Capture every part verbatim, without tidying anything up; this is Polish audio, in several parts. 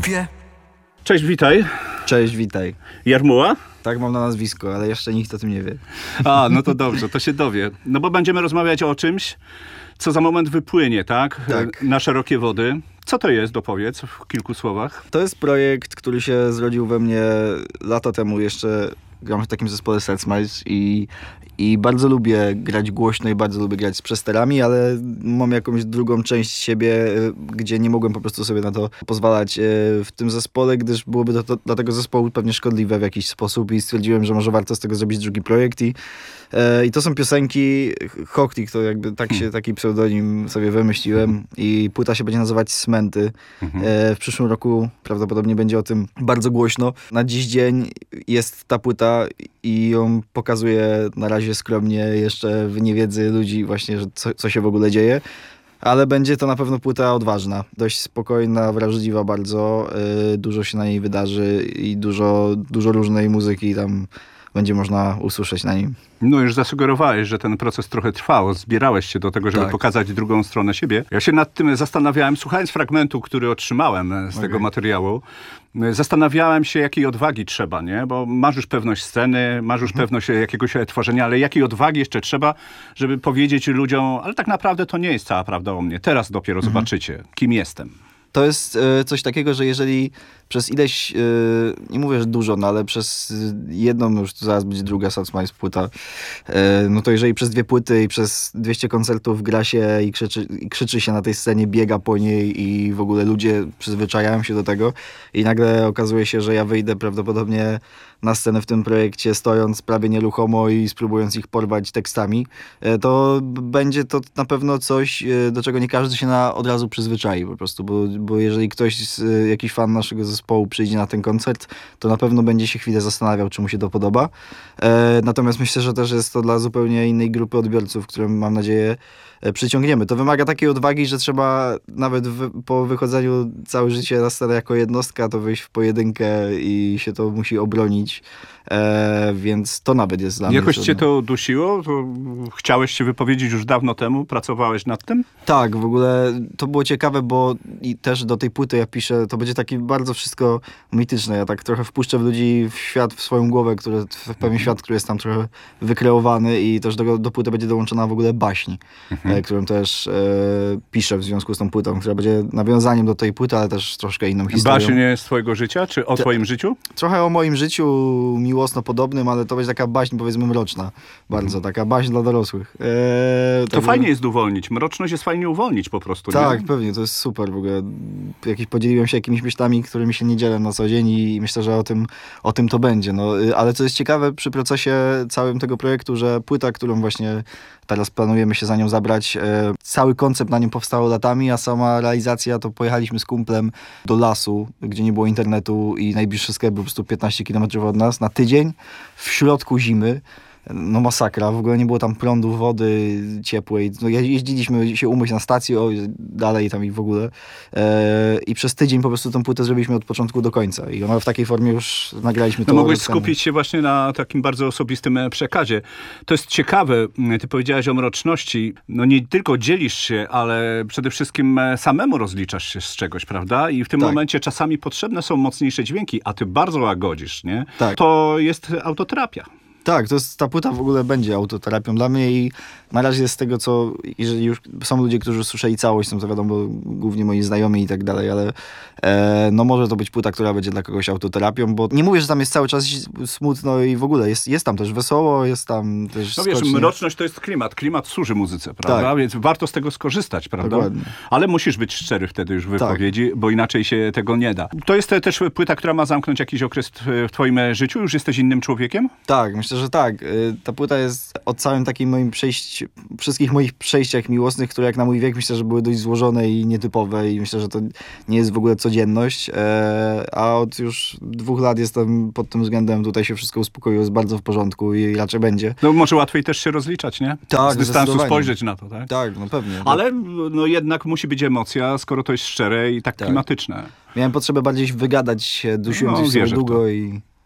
dupie. Cześć, witaj. Cześć, witaj. Jarmuła? Tak, mam na nazwisko, ale jeszcze nikt o tym nie wie. A, no to dobrze, to się dowie. No bo będziemy rozmawiać o czymś, co za moment wypłynie, tak? Tak. Na szerokie wody. Co to jest, dopowiedz w kilku słowach. To jest projekt, który się zrodził we mnie lata temu. Jeszcze gram w takim zespole Seltzmice i, i bardzo lubię grać głośno i bardzo lubię grać z przesterami, ale mam jakąś drugą część siebie, gdzie nie mogłem po prostu sobie na to pozwalać w tym zespole, gdyż byłoby to, to dla tego zespołu pewnie szkodliwe w jakiś sposób i stwierdziłem, że może warto z tego zrobić drugi projekt i, i to są piosenki Hochtik, to jakby tak się, taki pseudonim sobie wymyśliłem i płyta się będzie nazywać Smenty. W przyszłym roku prawdopodobnie będzie o tym bardzo głośno. Na dziś dzień jest ta płyta i ją pokazuję na razie skromnie jeszcze w niewiedzy ludzi właśnie, że co, co się w ogóle dzieje. Ale będzie to na pewno płyta odważna, dość spokojna, wrażliwa bardzo. Yy, dużo się na niej wydarzy i dużo, dużo różnej muzyki tam będzie można usłyszeć na nim. No już zasugerowałeś, że ten proces trochę trwał. Zbierałeś się do tego, żeby tak. pokazać drugą stronę siebie. Ja się nad tym zastanawiałem, słuchając fragmentu, który otrzymałem z okay. tego materiału. Zastanawiałem się, jakiej odwagi trzeba, nie? Bo masz już pewność sceny, masz już mhm. pewność jakiegoś tworzenia, ale jakiej odwagi jeszcze trzeba, żeby powiedzieć ludziom, ale tak naprawdę to nie jest cała prawda o mnie. Teraz dopiero mhm. zobaczycie, kim jestem. To jest y, coś takiego, że jeżeli przez ileś, y, nie mówię, że dużo, no ale przez jedną, już tu zaraz będzie druga Seltzmice płyta, y, no to jeżeli przez dwie płyty i przez dwieście koncertów gra się i krzyczy, i krzyczy się na tej scenie, biega po niej i w ogóle ludzie przyzwyczajają się do tego i nagle okazuje się, że ja wyjdę prawdopodobnie na scenę w tym projekcie stojąc prawie nieruchomo i spróbując ich porwać tekstami, y, to będzie to na pewno coś, y, do czego nie każdy się na, od razu przyzwyczai po prostu, bo, bo jeżeli ktoś, y, jakiś fan naszego zespołu przyjdzie na ten koncert, to na pewno będzie się chwilę zastanawiał, czy mu się to podoba. E, natomiast myślę, że też jest to dla zupełnie innej grupy odbiorców, którym mam nadzieję e, przyciągniemy. To wymaga takiej odwagi, że trzeba nawet w, po wychodzeniu całe życie na scenę jako jednostka, to wyjść w pojedynkę i się to musi obronić. E, więc to nawet jest dla mnie. Jakoś cię to dusiło? To chciałeś się wypowiedzieć już dawno temu? Pracowałeś nad tym? Tak, w ogóle to było ciekawe, bo i też do tej płyty ja piszę, to będzie taki bardzo wszystko mityczne. Ja tak trochę wpuszczę w ludzi w świat, w swoją głowę, który, w pewien świat, który jest tam trochę wykreowany i też do, do płyty będzie dołączona w ogóle baśń, mhm. e, którą też e, piszę w związku z tą płytą, która będzie nawiązaniem do tej płyty, ale też troszkę inną historią. Baśń z twojego życia, czy o Te, twoim życiu? Trochę o moim życiu, miłosno podobnym, ale to będzie taka baśń, powiedzmy, mroczna. Bardzo, taka baśń dla dorosłych. E, to tak fajnie jest uwolnić. Mroczność jest fajnie uwolnić po prostu. Tak, nie? pewnie, to jest super w ogóle. Jakieś podzieliłem się jakimiś myślami, którymi się nie dzielę na co dzień i myślę, że o tym, o tym to będzie. No, ale co jest ciekawe przy procesie całym tego projektu, że płyta, którą właśnie teraz planujemy się za nią zabrać, e, cały koncept na nim powstał latami, a sama realizacja to pojechaliśmy z kumplem do lasu, gdzie nie było internetu i najbliższy sklep był po prostu piętnaście kilometrów od nas, na tydzień, w środku zimy. No masakra, w ogóle nie było tam prądu, wody ciepłej. No, jeździliśmy się umyć na stacji, o, dalej tam i w ogóle. E, I przez tydzień po prostu tą płytę zrobiliśmy od początku do końca. I ona w takiej formie już nagraliśmy to. No mogłeś skupić się właśnie na takim bardzo osobistym przekazie. To jest ciekawe, ty powiedziałeś o mroczności. No nie tylko dzielisz się, ale przede wszystkim samemu rozliczasz się z czegoś, prawda? I w tym tak. momencie czasami potrzebne są mocniejsze dźwięki, a ty bardzo łagodzisz, nie? Tak. To jest autoterapia. Tak, to jest, ta płyta w ogóle będzie autoterapią dla mnie i na razie z tego, co, jeżeli już są ludzie, którzy słyszeli całość, są to wiadomo głównie moi znajomi i tak dalej, ale e, no może to być płyta, która będzie dla kogoś autoterapią, bo nie mówię, że tam jest cały czas smutno i w ogóle jest, jest tam też wesoło, jest tam też No wiesz, skocznie. mroczność to jest klimat, klimat służy muzyce, prawda? Tak. Więc warto z tego skorzystać, prawda? Dokładnie. Ale musisz być szczery wtedy już w wypowiedzi, tak. bo inaczej się tego nie da. To jest też płyta, która ma zamknąć jakiś okres w twoim życiu? Już jesteś innym człowiekiem? Tak, myślę, że tak. Ta płyta jest o całym takim moim przejść, wszystkich moich przejściach miłosnych, które jak na mój wiek myślę, że były dość złożone i nietypowe i myślę, że to nie jest w ogóle codzienność, a od już dwóch lat jestem pod tym względem, tutaj się wszystko uspokoiło, jest bardzo w porządku i raczej będzie. No może łatwiej też się rozliczać, nie? Tak, z dystansu spojrzeć na to, tak? Tak, no pewnie. Ale no jednak musi być emocja, skoro to jest szczere i tak, tak. klimatyczne. Miałem potrzebę bardziej wygadać się, dusiłem no, coś sobie długo i...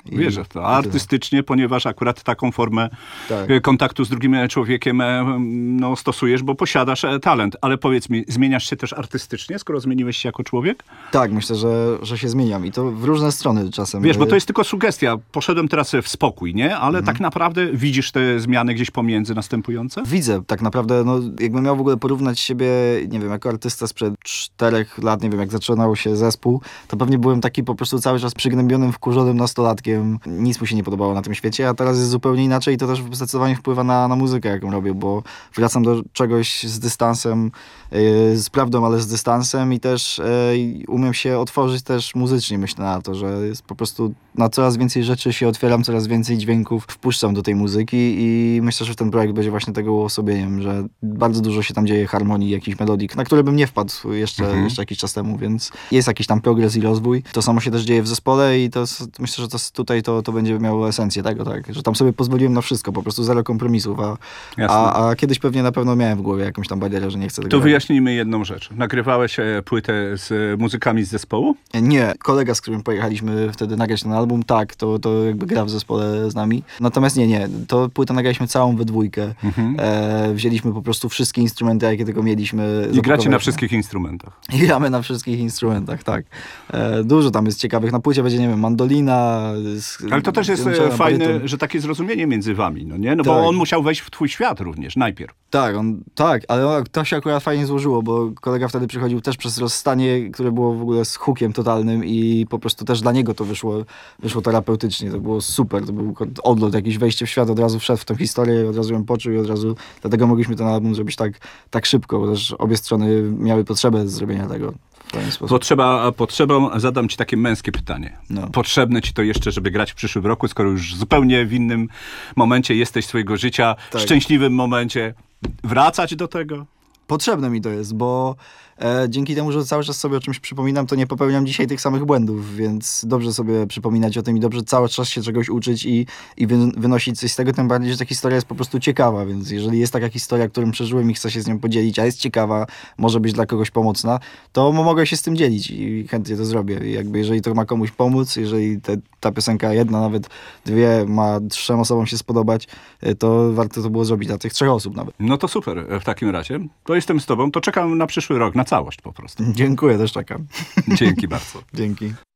I, Wierzę w to. i A tyle. artystycznie, ponieważ akurat taką formę Tak. e, kontaktu z drugim e, człowiekiem e, no, stosujesz, bo posiadasz e, talent. Ale powiedz mi, zmieniasz się też artystycznie, skoro zmieniłeś się jako człowiek? Tak, myślę, że, że się zmieniam i to w różne strony czasem. Wiesz, bo to jest tylko sugestia. Poszedłem teraz w spokój, nie? Ale Mhm. tak naprawdę widzisz te zmiany gdzieś pomiędzy następujące? Widzę, tak naprawdę, no, jakbym miał w ogóle porównać siebie, nie wiem, jako artysta sprzed czterech lat, nie wiem, jak zaczynał się zespół, to pewnie byłem taki po prostu cały czas przygnębionym, wkurzonym nastolatkiem. Nic mu się nie podobało na tym świecie, a teraz jest zupełnie inaczej i to też zdecydowanie wpływa na, na muzykę, jaką robię, bo wracam do czegoś z dystansem, yy, z prawdą, ale z dystansem i też yy, umiem się otworzyć też muzycznie, myślę na to, że jest po prostu na coraz więcej rzeczy się otwieram, coraz więcej dźwięków wpuszczam do tej muzyki i myślę, że ten projekt będzie właśnie tego uosobieniem, że bardzo dużo się tam dzieje harmonii, jakichś melodii, na które bym nie wpadł jeszcze, Mhm. jeszcze jakiś czas temu, więc jest jakiś tam progres i rozwój. To samo się też dzieje w zespole i to jest, myślę, że to jest- tutaj to, to będzie miało esencję tego, tak, że tam sobie pozwoliłem na wszystko, po prostu zero kompromisów, a, Jasne. a, a kiedyś pewnie na pewno miałem w głowie jakąś tam barierę, że nie chcę tego To robić. wyjaśnijmy jedną rzecz. Nagrywałeś e, płytę z e, muzykami z zespołu? Nie, kolega, z którym pojechaliśmy wtedy nagrać ten album, tak, to, to jakby gra w zespole z nami. Natomiast nie, nie, to płytę nagraliśmy całą we dwójkę. Mhm. E, wzięliśmy po prostu wszystkie instrumenty, jakie tylko mieliśmy. I gracie na zapakowaliśmy. wszystkich instrumentach. I gramy na wszystkich instrumentach, tak. E, dużo tam jest ciekawych. Na płycie będzie, nie wiem, mandolina. z- Ale to też jest e, wiolonczela, fajne, baryton. że takie zrozumienie między wami, no nie? No Tak. bo on musiał wejść w twój świat również, najpierw. Tak, on, tak, ale to się akurat fajnie złożyło, bo kolega wtedy przychodził też przez rozstanie, które było w ogóle z hukiem totalnym i po prostu też dla niego to wyszło, wyszło terapeutycznie. To było super, to był odlot, jakieś wejście w świat, od razu wszedł w tą historię, od razu ją poczuł i od razu, dlatego mogliśmy ten album zrobić tak, tak szybko, bo też obie strony miały potrzebę zrobienia tego w pewien sposób. Potrzeba, potrzebą, zadam ci takie męskie pytanie. No. Potrzebne ci to jeszcze, żeby grać w przyszłym roku, skoro już zupełnie w innym momencie jesteś swojego życia, Tak. szczęśliwym momencie. Wracać do tego? Potrzebne mi to jest, bo e, dzięki temu, że cały czas sobie o czymś przypominam, to nie popełniam dzisiaj tych samych błędów, więc dobrze sobie przypominać o tym i dobrze cały czas się czegoś uczyć i, i wy, wynosić coś z tego, tym bardziej, że ta historia jest po prostu ciekawa, więc jeżeli jest taka historia, którą przeżyłem i chcę się z nią podzielić, a jest ciekawa, może być dla kogoś pomocna, to mogę się z tym dzielić i chętnie to zrobię. I jakby jeżeli to ma komuś pomóc, jeżeli te, ta piosenka jedna, nawet dwie, ma trzem osobom się spodobać, e, to warto to było zrobić dla tych trzech osób nawet. No to super w takim razie. To jestem z tobą, to czekam na przyszły rok, na całość po prostu. Dziękuję, też czekam. Dzięki bardzo. Dzięki.